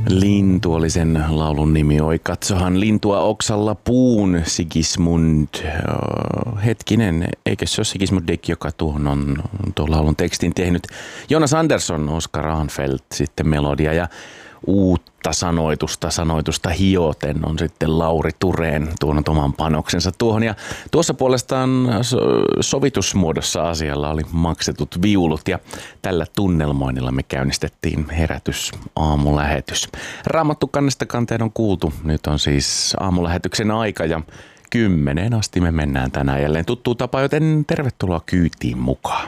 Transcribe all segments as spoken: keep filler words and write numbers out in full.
Lintu oli sen laulun nimi. Oi katsohan lintua oksalla puun, Sigismund. Hetkinen, eikö se ole Sigismund Dick, joka tuohon on tuon laulun tekstin tehnyt? Jonas Andersson, Oskar Ahnfeldt sitten melodia ja uutta sanoitusta, sanoitusta hioten on sitten Lauri Tureen tuonut oman panoksensa tuohon. Ja tuossa puolestaan sovitusmuodossa asialla oli maksetut viulut ja tällä tunnelmoinnilla me käynnistettiin herätys aamulähetys. Raamattu kannesta kanteen on kuultu. Nyt on siis aamulähetyksen aika ja kymmeneen asti me mennään tänään jälleen tuttuun tapaan, joten tervetuloa kyytiin mukaan.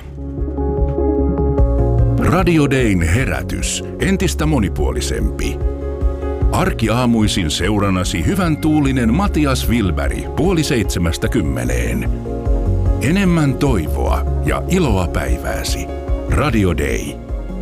Radio Dayn herätys. Entistä monipuolisempi. Arkiaamuisin seurannasi hyvän tuulinen Matias Wilberg puoli seitsemästä kymmeneen. Enemmän toivoa ja iloa päivääsi. Radio Day.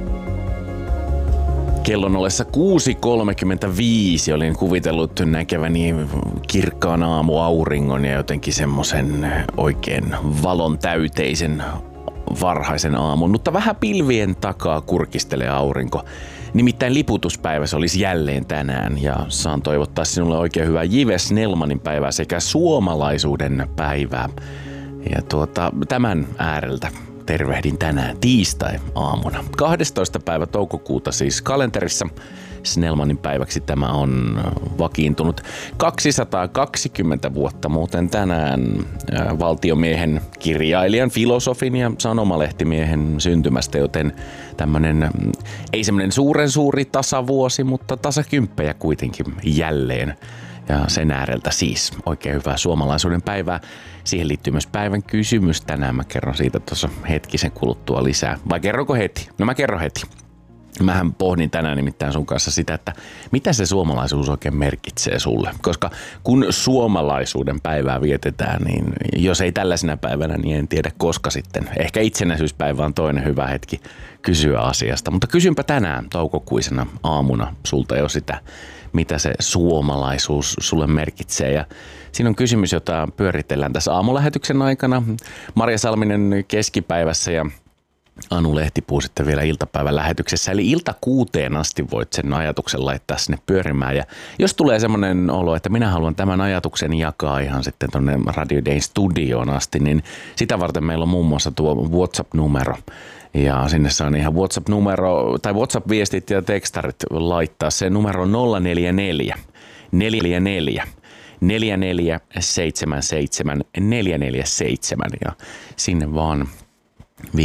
Kellon ollessa kuusi kolmekymmentäviisi olin kuvitellut näkeväni kirkkaan aamuauringon ja jotenkin semmoisen oikein valon täyteisen varhaisen aamun, mutta vähän pilvien takaa kurkistelee aurinko. Nimittäin liputuspäivä se olisi jälleen tänään ja saan toivottaa sinulle oikein hyvää Jive Snellmanin päivää sekä suomalaisuuden päivää. Ja tuota, tämän ääreltä tervehdin tänään tiistai-aamuna. kahdestoista päivä toukokuuta siis kalenterissa. Snellmanin päiväksi tämä on vakiintunut. kaksisataakaksikymmentä vuotta muuten tänään valtiomiehen, kirjailijan, filosofin ja sanomalehtimiehen syntymästä, joten tämmönen, ei semmoinen suuren suuri tasavuosi, mutta tasakymppejä kuitenkin jälleen. Ja sen ääreltä siis oikein hyvää suomalaisuuden päivää. Siihen liittyy myös päivän kysymys tänään. Mä kerron siitä tuossa hetkisen kuluttua lisää. Vai kerronko heti? No mä kerron heti. Mähän pohdin tänään nimittäin sun kanssa sitä, että mitä se suomalaisuus oikein merkitsee sulle. Koska kun suomalaisuuden päivää vietetään, niin jos ei tällaisena päivänä, niin en tiedä koska sitten. Ehkä itsenäisyyspäivä on toinen hyvä hetki kysyä asiasta. Mutta kysynpä tänään toukokuisena aamuna sulta jo sitä, mitä se suomalaisuus sulle merkitsee. Ja siinä on kysymys, jota pyöritellään tässä aamulähetyksen aikana. Marja Salminen keskipäivässä ja Anu Lehtipuu sitten vielä iltapäivän lähetyksessä. Eli ilta kuuteen asti voit sen ajatuksen laittaa sinne pyörimään. Ja jos tulee semmoinen olo, että minä haluan tämän ajatuksen jakaa ihan sitten tuonne Radio Dayn studioon asti, niin sitä varten meillä on muun muassa tuo WhatsApp-numero. Ja sinne saa ihan WhatsApp-numero tai WhatsApp-viestit ja tekstarit laittaa. Se numero on nolla neljä neljä neljä neljä neljä neljä seitsemän seitsemän neljä neljä seitsemän ja sinne vaan